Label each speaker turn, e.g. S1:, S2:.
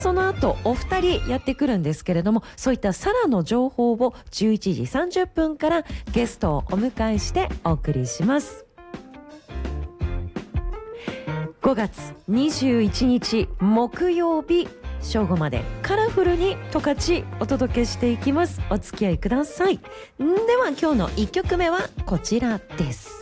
S1: その後お二人やってくるんですけれども、そういったサラの情報を11時30分からゲストをお迎えしてお送りします。5月21日木曜日正午までカラフルに十勝お届けしていきます。お付き合いください。では今日の1曲目はこちらです。